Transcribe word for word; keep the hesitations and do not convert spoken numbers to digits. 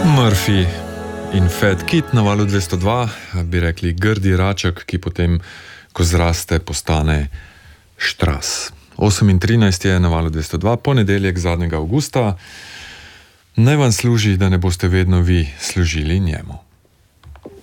Murphy in Fat Kid na valu dvesto dva, bi rekli grdi raček, ki potem, ko zraste, postane štras. osem in trinajst je na valu dvesto dva, ponedeljek zadnjega avgusta. Naj vam služi, da ne boste vedno vi služili njemu.